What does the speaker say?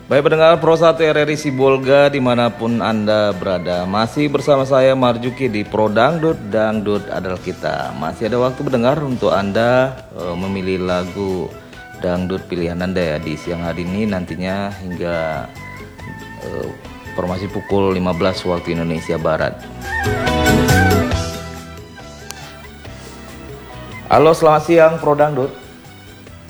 Baik pendengar Pro 1 RRI Sibolga dimanapun Anda berada, masih bersama saya Marjuki di Pro Dangdut, Dangdut adalah kita. Masih ada waktu mendengar untuk Anda memilih lagu dangdut pilihan Anda ya di siang hari ini nantinya hingga informasi pukul 15 waktu Indonesia Barat. Halo, selamat siang Pro Dangdut.